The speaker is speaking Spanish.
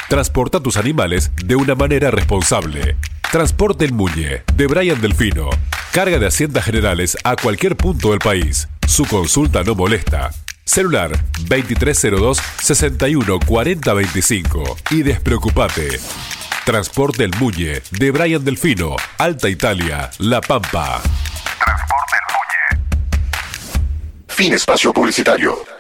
Transporta tus animales de una manera responsable. Transporte El Muñe, de Brian Delfino. Carga de haciendas generales a cualquier punto del país. Su consulta no molesta. Celular 2302 61 40 25. Y despreocupate. Transporte El Muñe, de Brian Delfino, Alta Italia, La Pampa. Transporte El Muñe. Fin espacio publicitario.